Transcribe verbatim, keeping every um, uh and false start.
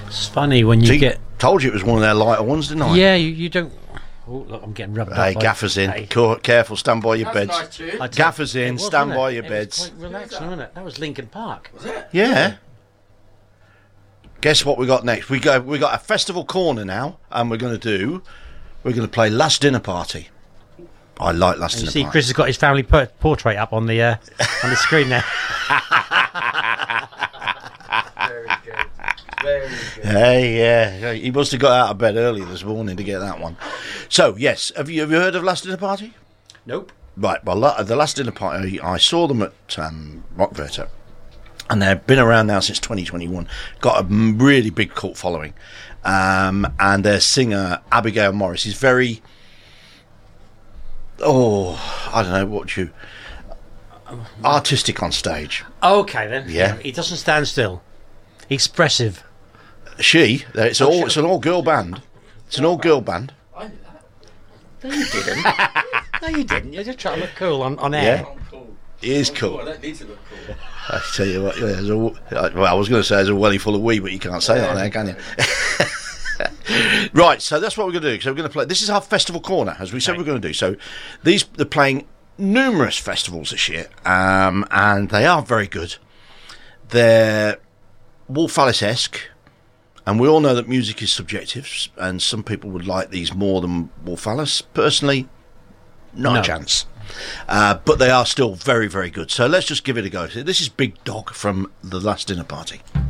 It's funny when you See, get. Told you it was one of their lighter ones, didn't I? Yeah, you, you don't. Oh, look, I'm getting rubbed Hey, up. by- gaffers in. Hey. Co- Careful, stand by your That's a beds. nice tune. I tell- Gaffers in, It was, stand wasn't by it? your It beds. was quite relaxing, wasn't it? That was Lincoln Park. Was it? Yeah. Guess what we got next? We go. We got a festival corner now, and we're going to do. We're going to play Last Dinner Party. I like Last And you Dinner see, Party. Chris has got his family per- portrait up on the uh, on the screen there. Very good. Very good. Hey, yeah, he must have got out of bed early this morning to get that one. So, yes, have you have you heard of Last Dinner Party? Nope. Right. Well, la- the Last Dinner Party, I saw them at um, Rockverter, and they've been around now since twenty twenty-one. Got a m- really big cult following, um, and their singer Abigail Morris is very. Oh, I don't know what you. Artistic on stage. Okay then. Yeah. He doesn't stand still. Expressive. She, it's all, it's an all girl band. It's an all girl band. I knew that. No, you didn't. no, you didn't. You're just trying to look cool on, on air. Yeah. I'm cool. It is I'm cool. I don't need to look cool. I tell you what, yeah, there's a, well, I was going to say there's a welly full of wee, but you can't say that on there, can you? Right, so that's what we're going to do. So we're going to play. This is our festival corner, as we said Okay. we're going to do. So these they're playing numerous festivals this year, um, and they are very good. They're Wolf Alice-esque, and we all know that music is subjective, and some people would like these more than Wolf Alice. Personally, not No. a chance. Uh, but they are still very, very good. So let's just give it a go. So this is Big Dog from The Last Dinner Party.